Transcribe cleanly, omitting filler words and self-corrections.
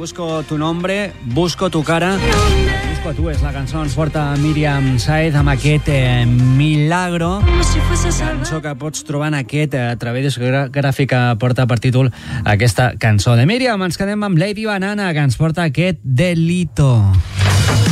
Busco tu nombre, busco tu cara. Busco tu és la cançó, ens porta Míriam Sáez amb aquest Milagro, cançó que pots trobar en aquest treball discogràfic que porta per títol aquesta cançó de Míriam. Ens quedem amb Lady Banana, que ens porta aquest Delito.